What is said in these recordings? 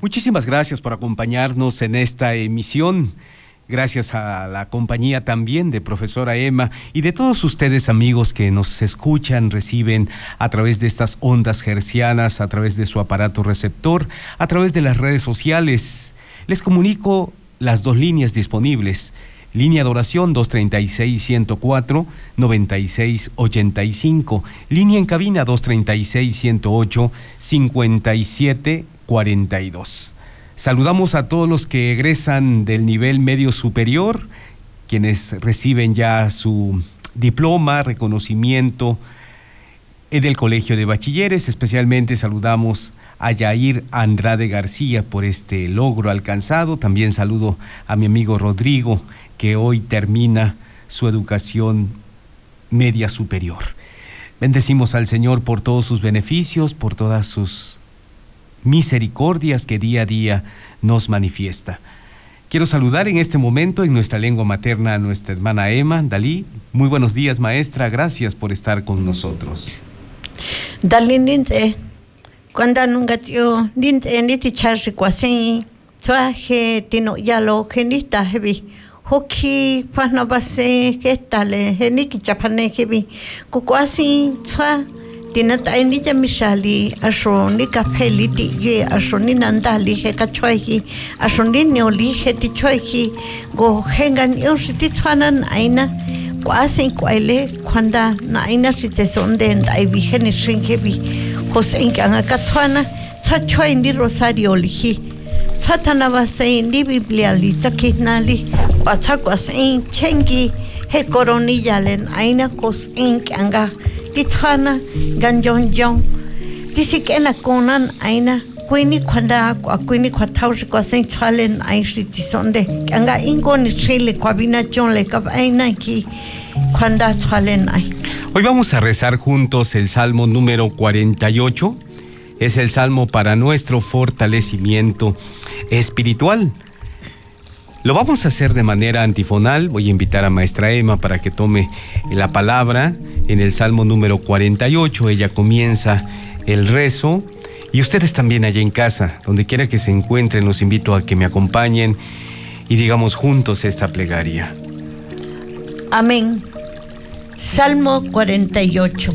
Muchísimas gracias por acompañarnos en esta emisión. Gracias a la compañía también de profesora Emma y de todos ustedes, amigos, que nos escuchan, reciben a través de estas ondas hercianas, a través de su aparato receptor, a través de las redes sociales. Les comunico las dos líneas disponibles. Línea de oración 236-104-9685. Línea en cabina 236-108-5742. Saludamos a todos los que egresan del nivel medio superior, quienes reciben ya su diploma, reconocimiento del Colegio de Bachilleres. Especialmente saludamos a Yair Andrade García por este logro alcanzado. También saludo a mi amigo Rodrigo, que hoy termina su educación media superior. Bendecimos al Señor por todos sus beneficios, por todas sus misericordias que día a día nos manifiesta. Quiero saludar en este momento en nuestra lengua materna a nuestra hermana Emma Dalí. Muy buenos días, maestra, gracias por estar con nosotros. Dalí ninte, cuando nunca yo ninte niti charri cuasen, traje tino yalo genista heavy. Hoki pasna base que tale heniki chapane heavy. Kukwasi tra tinata ini jamishali ashoni kapeli ti ye ashoni nandali he kachoiki ashoni neoli he ti choiki go hengan yoshiti twanan aina kwasi kwaile kwanda na aina sitesonde ndai vigeni shrinkebi hosenki anga katwana tachoi ndi rosario lihi satana base ndi biblia li takinali kwatsakwasin chengi he koroniyalen aina kosenki anga Titana ganjonjong tisikena konan aina kwini kwanda kwa kwini kwa taushi kwa saint chalen aishiti sonde anga ingoni chile kwa bina chonle kap aina ki kwanda chalen ai. Hoy vamos a rezar juntos el Salmo número 48. Es el Salmo para nuestro fortalecimiento espiritual. Lo vamos a hacer de manera antifonal. Voy a invitar a maestra Emma para que tome la palabra en el Salmo número 48. Ella comienza el rezo y ustedes también allá en casa, donde quiera que se encuentren, los invito a que me acompañen y digamos juntos esta plegaria. Amén. Salmo 48.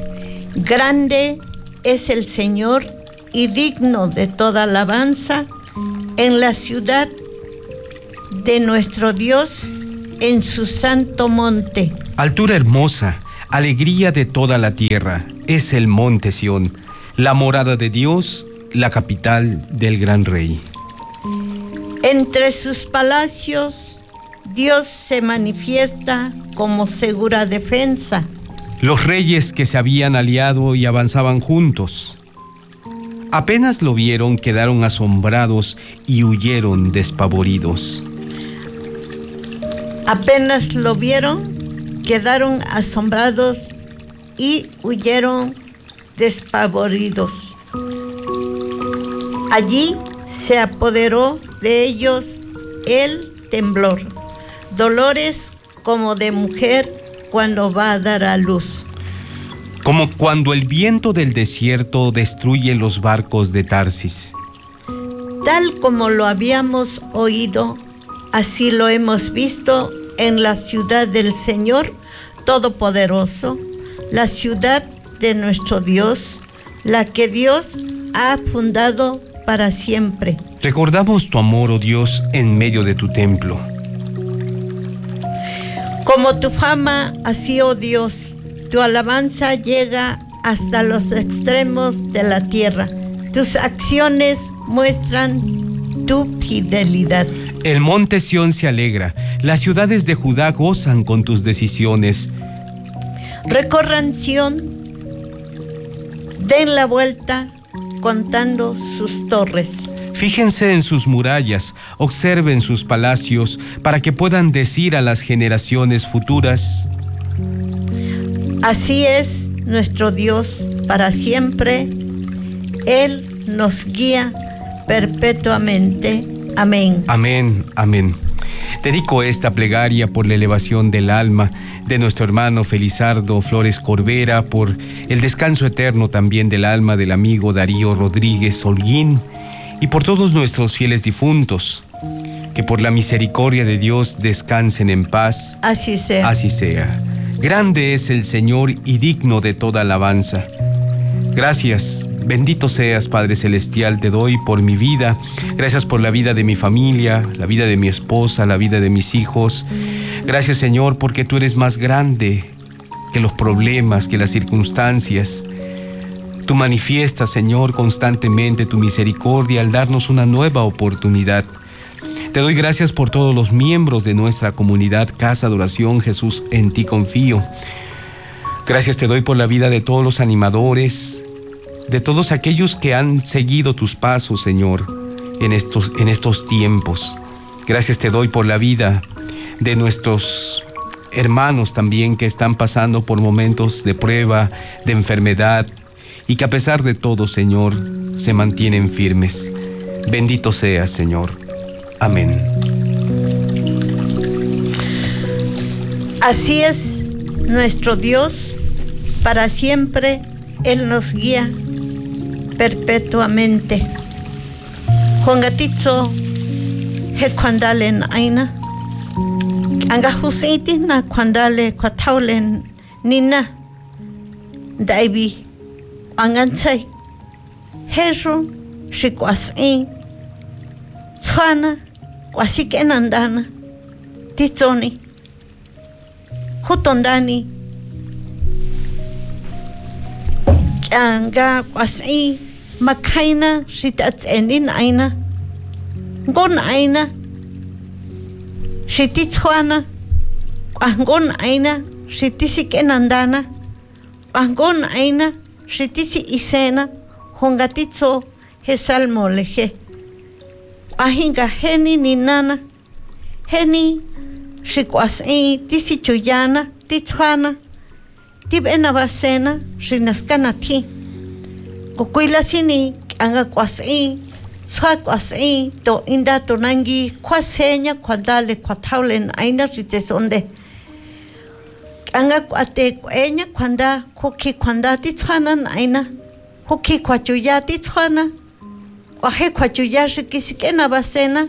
Grande es el Señor y digno de toda alabanza en la ciudad de nuestro Dios, en su santo monte. Altura hermosa, alegría de toda la tierra, es el monte Sión, la morada de Dios, la capital del gran rey. Entre sus palacios, Dios se manifiesta como segura defensa. Los reyes que se habían aliado y avanzaban juntos, apenas lo vieron, quedaron asombrados y huyeron despavoridos. Apenas lo vieron, quedaron asombrados y huyeron despavoridos. Allí se apoderó de ellos el temblor, dolores como de mujer cuando va a dar a luz. Como cuando el viento del desierto destruye los barcos de Tarsis. Tal como lo habíamos oído, así lo hemos visto en la ciudad del Señor Todopoderoso, la ciudad de nuestro Dios, la que Dios ha fundado para siempre. Recordamos tu amor, oh Dios, en medio de tu templo. Como tu fama, así, oh Dios, tu alabanza llega hasta los extremos de la tierra. Tus acciones muestran tu fidelidad. El monte Sión se alegra, las ciudades de Judá gozan con tus decisiones. Recorran Sión, den la vuelta contando sus torres. Fíjense en sus murallas, observen sus palacios, para que puedan decir a las generaciones futuras: así es nuestro Dios para siempre, Él nos guía perpetuamente. Amén. Amén, amén. Dedico esta plegaria por la elevación del alma de nuestro hermano Felizardo Flores Corbera, por el descanso eterno también del alma del amigo Darío Rodríguez Holguín, y por todos nuestros fieles difuntos, que por la misericordia de Dios descansen en paz. Así sea. Así sea. Grande es el Señor y digno de toda alabanza. Gracias, bendito seas, Padre Celestial, te doy por mi vida. Gracias por la vida de mi familia, la vida de mi esposa, la vida de mis hijos. Gracias, Señor, porque tú eres más grande que los problemas, que las circunstancias. Tú manifiestas, Señor, constantemente tu misericordia al darnos una nueva oportunidad. Te doy gracias por todos los miembros de nuestra comunidad Casa de Oración Jesús, en ti confío. Gracias te doy por la vida de todos los animadores, de todos aquellos que han seguido tus pasos, Señor, en estos tiempos. Gracias te doy por la vida de nuestros hermanos también que están pasando por momentos de prueba, de enfermedad, y que a pesar de todo, Señor, se mantienen firmes. Bendito seas, Señor. Amén. Así es nuestro Dios, para siempre Él nos guía perpetuamente. Hongatitzo hekwandalen aina, angahusitina kwandale kwataulen nina, daibi angansai, heru shikwasi, tswana kwasikenandana, titsoni, hutondani, anga kwasi makaina shitatsenin aina, gon aina, shititswana, kwangon aina, shitisikenandana, kwangon aina, shitisi isena, hongatitzo hesalmoleje. Ahinga heni ninana, heni shikwasi tisi chuyana, titswana, tibena basena, shinaskana ti. Kukuila sini anga kwasi, swa kwasi, to inda tonangi kwasenya kwadale kwataulen aina shitesonde. Anga kwate kwenya kwanda, kuki kwanda titswana aina, kuki kwachuya titswana. Wahe kwachuya shikisikena basena,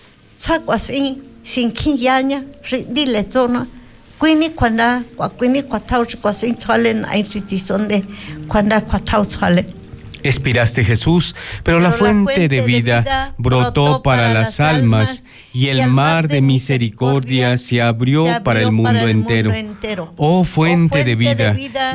sakwasi sinkiyaña dile zona, kwini kwanda kwini kwatau shikwasi tsalen aichitisonde kwanda kwatau tsale. Expiraste, Jesús, pero la fuente de vida brotó para las almas y el mar de misericordia se abrió para el mundo entero. Oh fuente de vida,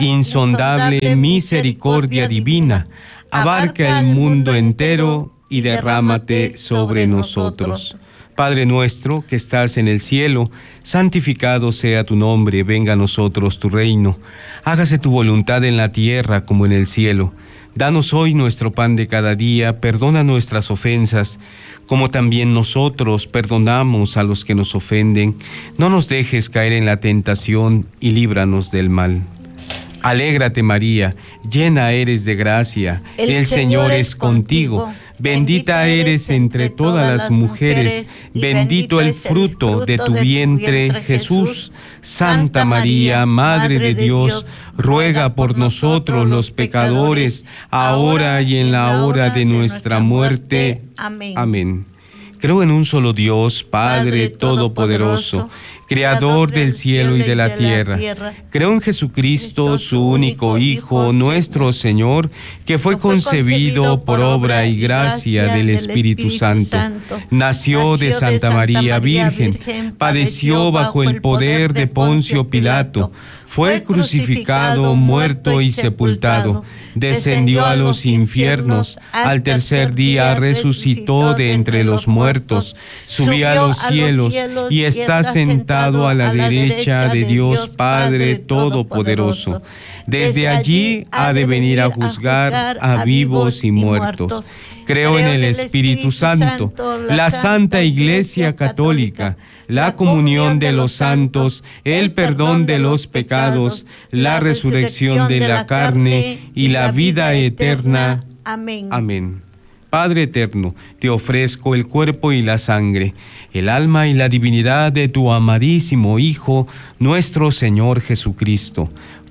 insondable misericordia divina, abarca el mundo entero y derrámate sobre nosotros. Padre nuestro que estás en el cielo, santificado sea tu nombre, venga a nosotros tu reino. Hágase tu voluntad en la tierra como en el cielo. Danos hoy nuestro pan de cada día, perdona nuestras ofensas, como también nosotros perdonamos a los que nos ofenden. No nos dejes caer en la tentación y líbranos del mal. Alégrate, María, llena eres de gracia, el Señor es contigo. Bendita eres entre todas las mujeres, bendito el fruto de tu vientre, Jesús. Santa María, Madre de Dios, ruega por nosotros los pecadores, ahora y en la hora de nuestra muerte. Amén. Creo en un solo Dios, Padre Todopoderoso, Creador del cielo y de la tierra. Creo en Jesucristo, su único Hijo, nuestro Señor, que fue concebido por obra y gracia del Espíritu Santo. Nació de Santa María Virgen, padeció bajo el poder de Poncio Pilato, fue crucificado, muerto y sepultado, descendió a los infiernos, al tercer día resucitó de entre los muertos, subió a los cielos y está sentado a la derecha de Dios Padre Todopoderoso. Desde allí ha de venir a juzgar a vivos y muertos. Creo en el Espíritu Santo, la Santa Iglesia Católica, la comunión de los santos, el perdón de los pecados, la resurrección de la carne y la vida eterna. Amén. Amén. Padre eterno, te ofrezco el cuerpo y la sangre, el alma y la divinidad de tu amadísimo Hijo, nuestro Señor Jesucristo,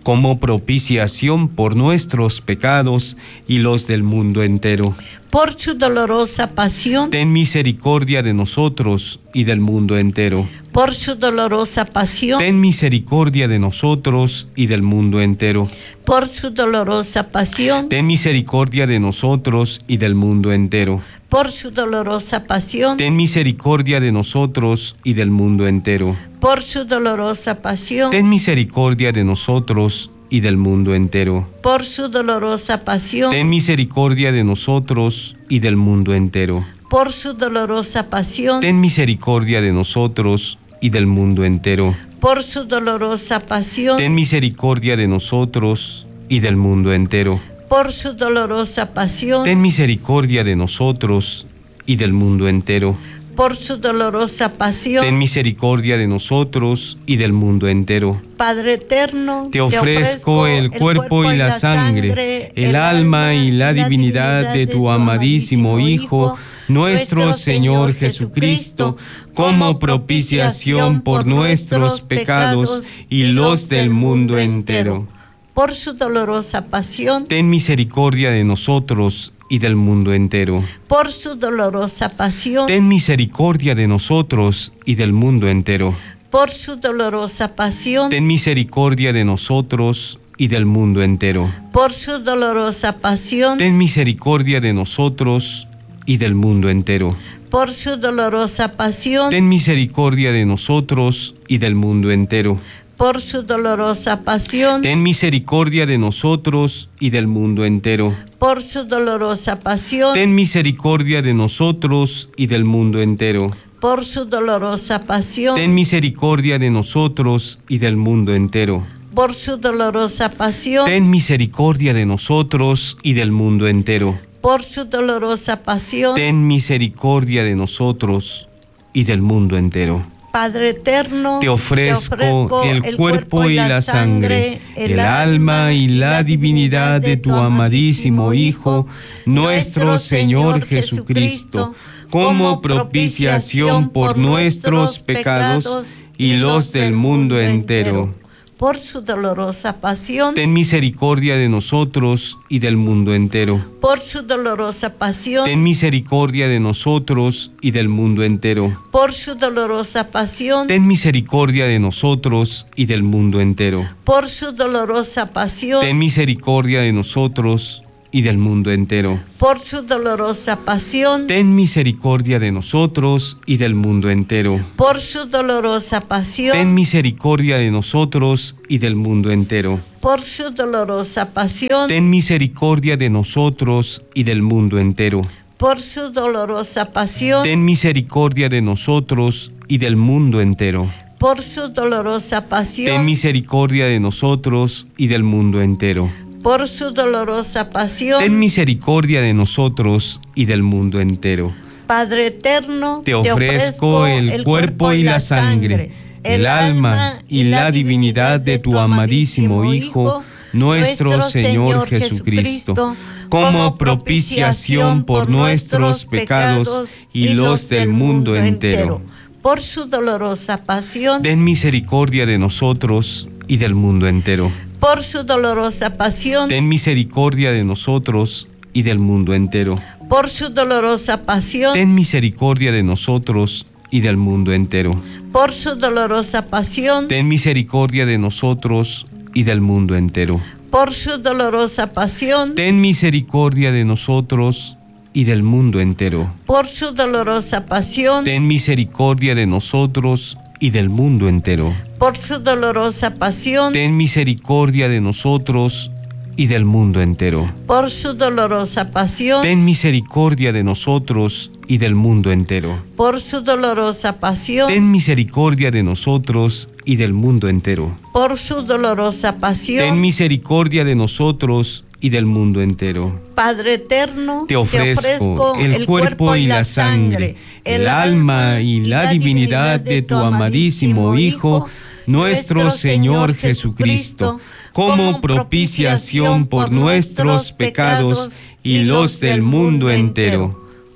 como propiciación por nuestros pecados y los del mundo entero. Por su dolorosa pasión, ten misericordia de nosotros y del mundo entero. por su dolorosa pasión, ten misericordia de nosotros y del mundo entero. por su dolorosa pasión, ten misericordia de nosotros y del mundo entero. por su dolorosa pasión, ten misericordia de nosotros y del mundo entero. por su dolorosa pasión, ten misericordia de nosotros y del mundo entero. por su dolorosa pasión, ten misericordia de nosotros y del mundo entero. por su dolorosa pasión, ten misericordia de nosotros y del mundo entero. por su dolorosa pasión, ten misericordia de nosotros y del mundo entero. por su dolorosa pasión, ten misericordia de nosotros y del mundo entero. por su dolorosa pasión, ten misericordia de nosotros y del mundo entero. Padre eterno, te ofrezco el cuerpo y la sangre, el alma y la divinidad de tu amadísimo Hijo, nuestro Señor Jesucristo, como propiciación por nuestros pecados y los del mundo entero. Por su dolorosa pasión, ten misericordia de nosotros y del mundo entero. por su dolorosa pasión, ten misericordia de nosotros y del mundo entero. por su dolorosa pasión, ten misericordia de nosotros y del mundo entero. por su dolorosa pasión, ten misericordia de nosotros y del mundo entero. por su dolorosa pasión, ten misericordia de nosotros y del mundo entero. por su dolorosa pasión, ten misericordia de nosotros y del mundo entero. por su dolorosa pasión, ten misericordia de nosotros y del mundo entero. por su dolorosa pasión, ten misericordia de nosotros y del mundo entero. por su dolorosa pasión, ten misericordia de nosotros y del mundo entero. por su dolorosa pasión, ten misericordia de nosotros y del mundo entero. Padre eterno, te ofrezco el cuerpo y la sangre, el alma y la divinidad de tu amadísimo Hijo, nuestro Señor Jesucristo, como propiciación por nuestros pecados y los del mundo entero. Por su dolorosa pasión, ten misericordia de nosotros y del mundo entero. por su dolorosa pasión, ten misericordia de nosotros y del mundo entero. por su dolorosa pasión, ten misericordia de nosotros y del mundo entero. por su dolorosa pasión, ten misericordia de nosotros y del mundo entero. por su dolorosa pasión, ten misericordia de nosotros y del mundo entero. por su dolorosa pasión, ten misericordia de nosotros y del mundo entero. por su dolorosa pasión, ten misericordia de nosotros y del mundo entero. por su dolorosa pasión, ten misericordia de nosotros y del mundo entero. por su dolorosa pasión, ten misericordia de nosotros y del mundo entero. por su dolorosa pasión, ten misericordia de nosotros y del mundo entero. Padre eterno, te ofrezco el cuerpo y la sangre, el alma y la divinidad de tu amadísimo Hijo, nuestro Señor Jesucristo, como propiciación por nuestros pecados y los del mundo entero. Por su dolorosa pasión, ten misericordia de nosotros y del mundo entero. por su dolorosa pasión, ten misericordia de nosotros y del mundo entero. por su dolorosa pasión, ten misericordia de nosotros y del mundo entero. por su dolorosa pasión, ten misericordia de nosotros y del mundo entero. por su dolorosa pasión, ten misericordia de nosotros y del mundo entero. por su dolorosa pasión, ten misericordia de nosotros y del mundo entero. por su dolorosa pasión, ten misericordia de nosotros y del mundo entero. por su dolorosa pasión, ten misericordia de nosotros y del mundo entero. por su dolorosa pasión, ten misericordia de nosotros y del mundo entero. por su dolorosa pasión, ten misericordia de nosotros y del mundo entero. Padre eterno, te ofrezco el cuerpo y la sangre, el alma y la divinidad de tu amadísimo Hijo, nuestro Señor Jesucristo, como propiciación por nuestros pecados y los del mundo entero.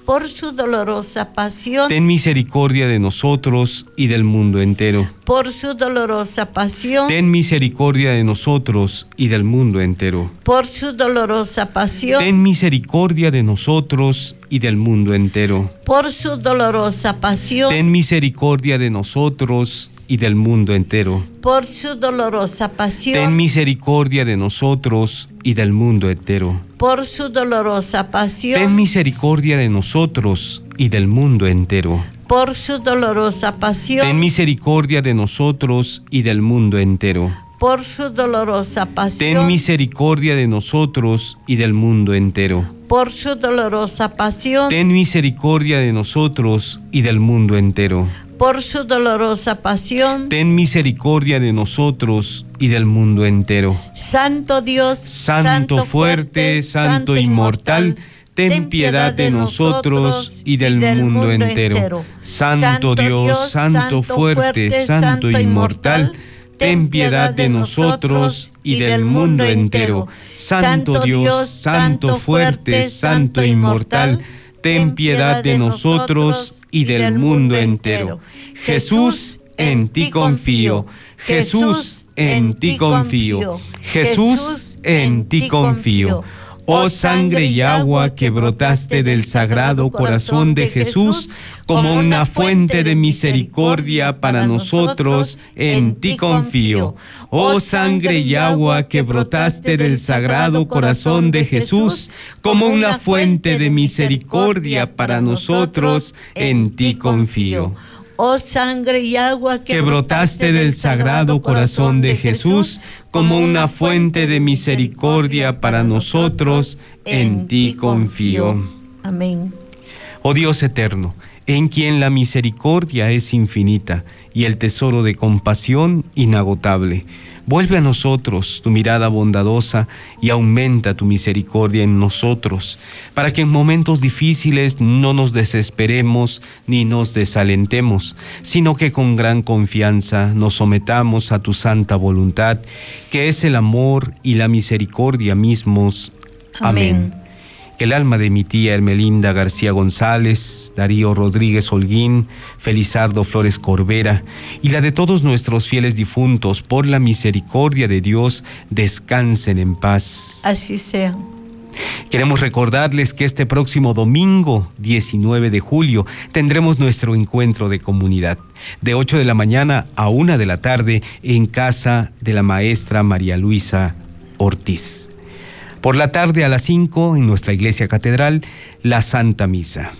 por su dolorosa pasión, ten misericordia de nosotros y del mundo entero. por su dolorosa pasión, Ten misericordia de nosotros y del mundo entero. por su dolorosa pasión, Ten misericordia de nosotros y del mundo entero. por su dolorosa pasión, Ten misericordia de nosotros y del mundo entero. por su dolorosa pasión, Ten misericordia de nosotros y del mundo entero. por su dolorosa pasión, Ten misericordia de nosotros y del mundo entero. por su dolorosa pasión, Ten misericordia de nosotros y del mundo entero. por su dolorosa Ten pasión, misericordia de nosotros y del mundo entero. por su dolorosa pasión, Ten misericordia de nosotros y del mundo entero. por su dolorosa pasión. Ten misericordia de nosotros y del mundo entero. Santo Dios, Santo fuerte, Santo inmortal, ten piedad de nosotros y del mundo entero. Santo Dios, Santo fuerte, Santo inmortal, ten piedad de nosotros y del mundo entero. Santo Dios, Santo fuerte, Santo inmortal, ten piedad de nosotros y del mundo entero. Jesús, en ti confío. Jesús, en ti confío. Jesús, en ti confío. Oh sangre y agua que brotaste del sagrado corazón de Jesús, como una fuente de misericordia para nosotros, en ti confío. Oh sangre y agua que brotaste del sagrado corazón de Jesús, como una fuente de misericordia para nosotros, en ti confío. Oh sangre y agua Que brotaste del sagrado corazón de Jesús, como una fuente de misericordia para nosotros, en ti confío. Amén. Oh Dios eterno, en quien la misericordia es infinita y el tesoro de compasión inagotable, vuelve a nosotros tu mirada bondadosa y aumenta tu misericordia en nosotros, para que en momentos difíciles no nos desesperemos ni nos desalentemos, sino que con gran confianza nos sometamos a tu santa voluntad, que es el amor y la misericordia mismos. Amén. Que el alma de mi tía Hermelinda García González, Darío Rodríguez Holguín, Felizardo Flores Corbera y la de todos nuestros fieles difuntos, por la misericordia de Dios, descansen en paz. Así sea. Queremos recordarles que este próximo domingo, 19 de julio, tendremos nuestro encuentro de comunidad, de 8 de la mañana a 1 de la tarde, en casa de la maestra María Luisa Ortiz. Por la tarde a las 5, en nuestra iglesia catedral, la Santa Misa.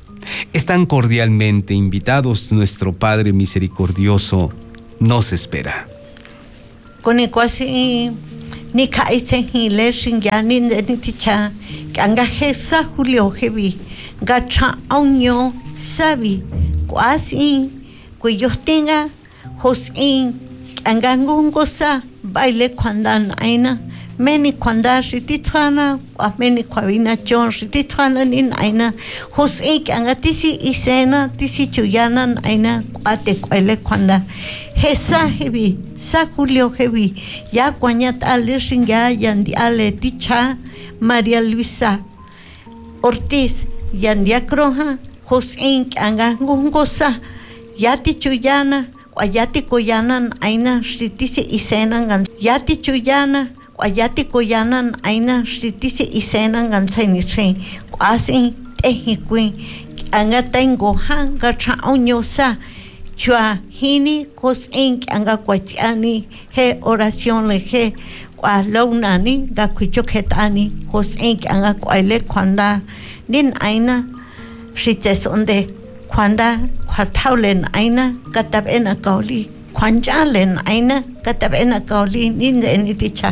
Están cordialmente invitados, nuestro Padre misericordioso nos espera. Con el cuasi ni caisen y lesen ya ni de ni ticha, que anga jesa Julio heavy, gacha año sabi, cuasi, cuyos tenga, josin, angangun goza, baile cuandan aina. Meni kwanda shititwana kwa meni kwabina chon shititwana nin aina hosik anga tisi isena tisi chuyanan aina kwate kwele kwanda hesa hebi sa Julio hebi ya kwanyat ale shinga yandi ale ticha María Luisa Ortiz yandi akroha hosik anga ngungosa yati chuyana kwayati koyanan aina shitisi isena ngan yati chuyana Ayati koyanan aina shitisi isena gansani train quasi tehikui anga tengo hanga traonyosa chua hini kosin anga kwatiani he oración le he kwa launani ga kwichoketani kosin anga kwaile kwanda nin aina shitesonde kwanda kwataulen aina katabena kauli kwanjalen aina katabena kauli nin eniticha.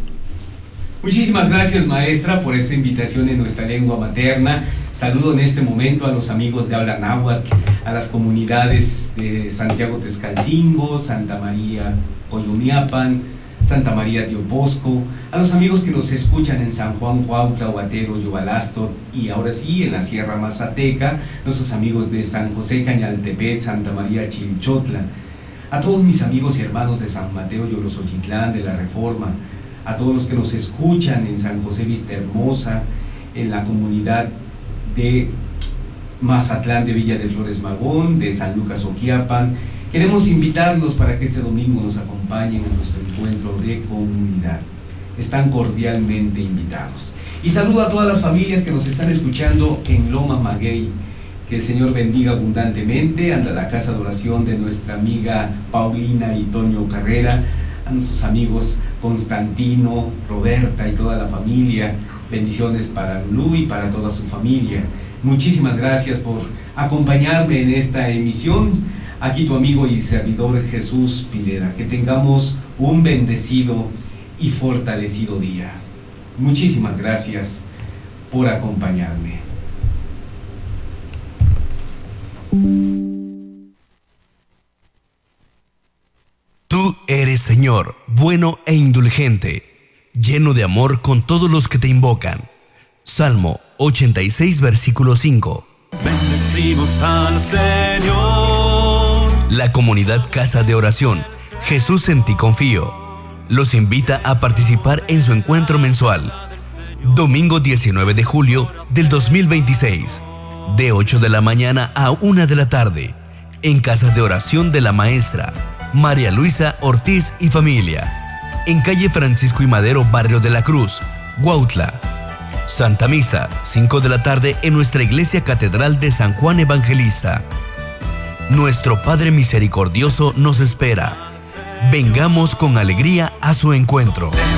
Muchísimas gracias, maestra, por esta invitación en nuestra lengua materna. Saludo en este momento a los amigos de habla náhuatl, a las comunidades de Santiago Texcalcingo, Santa María Coyumiapan, Santa María Teopozco, a los amigos que nos escuchan en San Juan, Huautla, Huatero, Yobalastor y ahora sí en la Sierra Mazateca, nuestros amigos de San José Cañaltepec, Santa María Chilchotla, a todos mis amigos y hermanos de San Mateo Yolosochitlán, de la Reforma, a todos los que nos escuchan en San José Vista Hermosa, en la comunidad de Mazatlán de Villa de Flores Magón, de San Lucas Oquiapan. Queremos invitarlos para que este domingo nos acompañen a nuestro encuentro de comunidad. Están cordialmente invitados. Y saludo a todas las familias que nos están escuchando en Loma Maguey. Que el Señor bendiga abundantemente a la casa de oración de nuestra amiga Paulina y Toño Carrera, a nuestros amigos Constantino, Roberta y toda la familia. Bendiciones para Lulú y para toda su familia. Muchísimas gracias por acompañarme en esta emisión. Aquí tu amigo y servidor Jesús Pineda. Que tengamos un bendecido y fortalecido día. Muchísimas gracias por acompañarme. Tú eres Señor, bueno e indulgente, lleno de amor con todos los que te invocan. Salmo 86, versículo 5. Bendecimos al Señor. La comunidad Casa de Oración, Jesús en ti confío, los invita a participar en su encuentro mensual. Domingo 19 de julio del 2026, de 8 de la mañana a 1 de la tarde, en Casa de Oración de la Maestra María Luisa Ortiz y familia, en calle Francisco y Madero, Barrio de la Cruz, Huautla. Santa Misa, 5 de la tarde en nuestra Iglesia Catedral de San Juan Evangelista. Nuestro Padre Misericordioso nos espera. Vengamos con alegría a su encuentro.